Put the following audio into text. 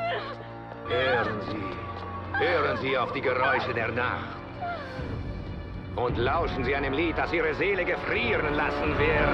Hören Sie auf die Geräusche der Nacht. Und lauschen Sie einem Lied, das Ihre Seele gefrieren lassen wird.